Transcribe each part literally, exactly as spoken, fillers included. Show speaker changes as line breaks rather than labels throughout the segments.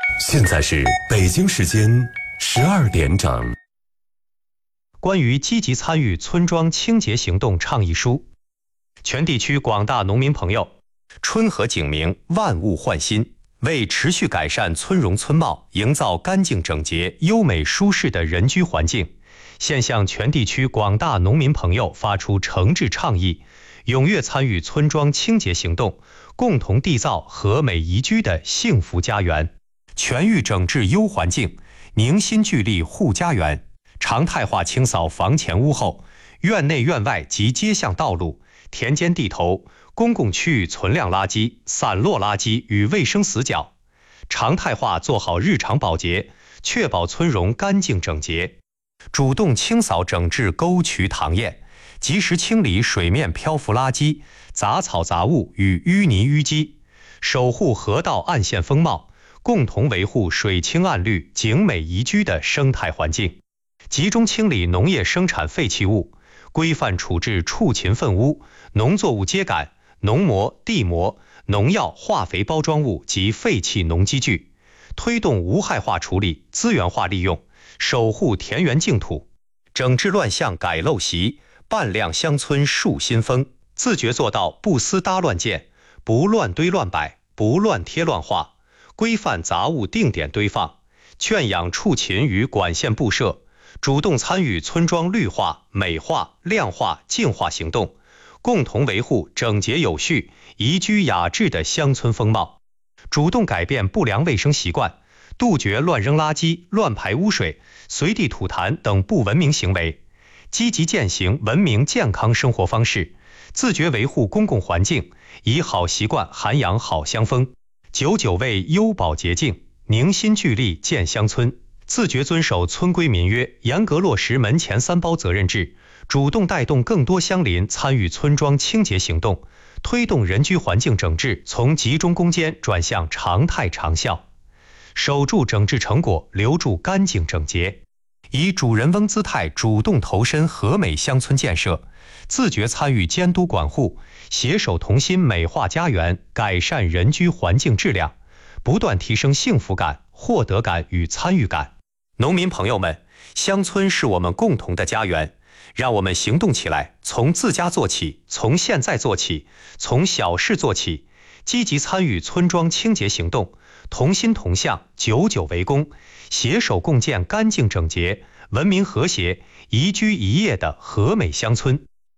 现在是北京时间十二点整。
关于积极参与村庄清洁行动倡议书，全地区广大农民朋友，春和景明，万物焕新，为持续改善村容村貌，营造干净整洁、优美舒适的人居环境，现向全地区广大农民朋友发出诚挚倡议，踊跃参与村庄清洁行动，共同缔造和美宜居的幸福家园。全域整治优环境，凝心聚力护家园，常态化清扫房前屋后、院内院外及街巷道路、田间地头、公共区域存量垃圾、散落垃圾与卫生死角，常态化做好日常保洁，确保村容干净整洁。主动清扫整治沟渠塘堰，及时清理水面漂浮垃圾、杂草杂物与淤泥淤积，守护河道岸线风貌，共同维护水清岸绿、景美宜居的生态环境。集中清理农业生产废弃物，规范处置畜禽粪污、农作物秸秆、农膜、地膜、农药、化肥包装物及废弃农机具，推动无害化处理、资源化利用，守护田园净土，整治乱象改陋习，扮靓乡村树新风，自觉做到不私搭乱建，不乱堆乱摆，不乱贴乱画，规范杂物定点堆放，圈养畜禽于管线布设，主动参与村庄绿化、美化、亮化、净化行动，共同维护整洁有序、宜居雅致的乡村风貌，主动改变不良卫生习惯，杜绝乱扔垃圾、乱排污水、随地吐痰等不文明行为，积极践行文明健康生活方式，自觉维护公共环境，以好习惯涵养好乡风，久久为优保洁净，凝心聚力建乡村，自觉遵守村规民约，严格落实门前三包责任制，主动带动更多乡邻参与村庄清洁行动，推动人居环境整治从集中攻坚转向常态长效，守住整治成果，留住干净整洁，以主人翁姿态主动投身和美乡村建设，自觉参与监督管护，携手同心美化家园，改善人居环境质量，不断提升幸福感、获得感与参与感。农民朋友们，乡村是我们共同的家园，让我们行动起来，从自家做起，从现在做起，从小事做起，积极参与村庄清洁行动，同心同向，久久为功，携手共建干净整洁、文明和谐、宜居宜业的和美乡村。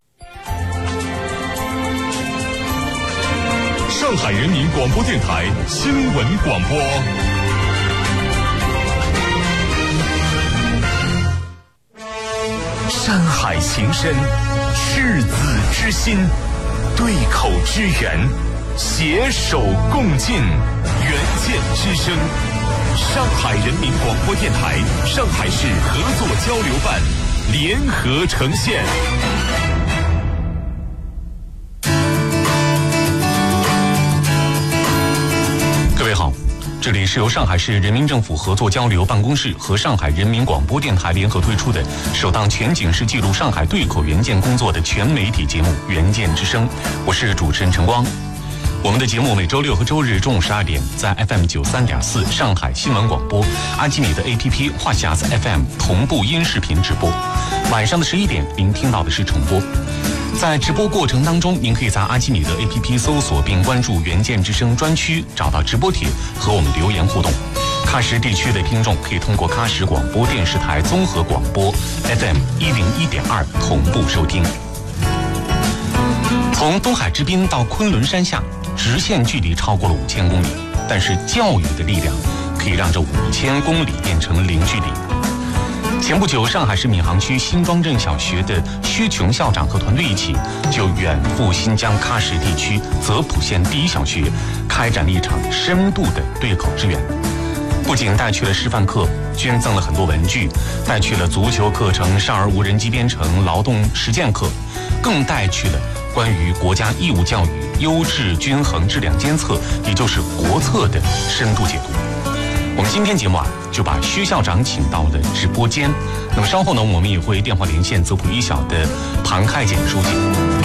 上海人民广播电台新闻广播。山海情深，赤子之心，对口支援，携手共进，援建之声。上海人民广播电台、上海市合作交流办联合呈现。
各位好，这里是由上海市人民政府合作交流办公室和上海人民广播电台联合推出的首档全景式记录上海对口援建工作的全媒体节目《援建之声》，我是主持人陈光。我们的节目每周六和周日中午十二点在 F M 九三点四上海新闻广播、阿基米德 A P P、话匣子 F M 同步音视频直播。晚上的十一点，您听到的是重播。在直播过程当中，您可以在阿基米德 A P P 搜索并关注援建之声专区，找到直播帖和我们留言互动。喀什地区的听众可以通过喀什广播电视台综合广播 F M 一零一点二同步收听。从东海之滨到昆仑山下，直线距离超过了五千公里，但是教育的力量可以让这五千公里变成零距离。前不久，上海市闵行区新庄镇小学的薛琼校长和团队一起，就远赴新疆喀什地区泽普县第一小学，开展了一场深度的对口支援。不仅带去了示范课，捐赠了很多文具，带去了足球课程、少儿无人机编程、劳动实践课，更带去了关于国家义务教育优质均衡质量监测，也就是国测的深度解读。我们今天节目啊，就把薛校长请到了直播间。那么稍后呢，我们也会电话连线泽普一小的庞开简书记。